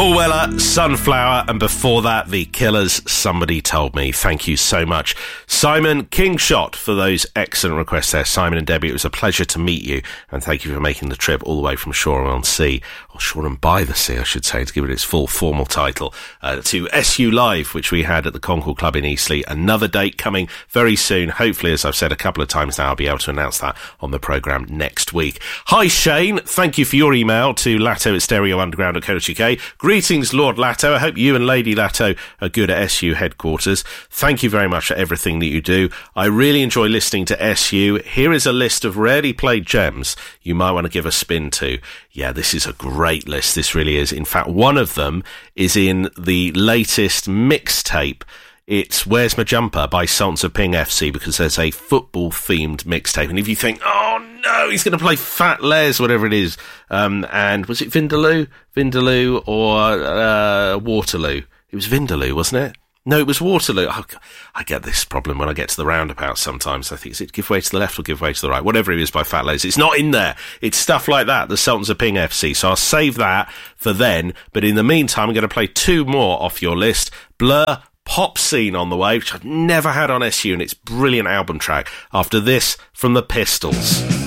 Paul Weller, Sunflower, and before that, The Killers, Somebody Told Me. Thank you so much, Simon Kingshot, for those excellent requests there. Simon and Debbie, it was a pleasure to meet you, and thank you for making the trip all the way from Shoreham-on-Sea, or Shoreham-by-the-Sea, I should say, to give it its full formal title, to SU Live, which we had at the Concord Club in Eastleigh. Another date coming very soon. Hopefully, as I've said a couple of times now, I'll be able to announce that on the programme next week. Hi, Shane. Thank you for your email to latto@stereounderground.co.uk. Greetings, Lord Latto. I hope you and Lady Latto are good at SU headquarters. Thank you very much for everything that you do. I really enjoy listening to SU. Here is a list of rarely played gems you might want to give a spin to. Yeah, this is a great list. This really is. In fact, one of them is in the latest mixtape. It's Where's My Jumper by Sultans of Ping FC, because there's a football-themed mixtape. And if you think, oh no, he's going to play Fat Les, whatever it is, and was it Vindaloo or Waterloo? It was Vindaloo, wasn't it? No, it was Waterloo. Oh, I get this problem when I get to the roundabout sometimes. I think, is it Give Way to the Left or Give Way to the Right? Whatever it is by Fat Les. It's not in there. It's stuff like that, the Sultans of Ping FC. So I'll save that for then. But in the meantime, I'm going to play two more off your list. Blur, Pop Scene on the way, which I've never had on SU, and it's a brilliant album track. After this, from the Pistols.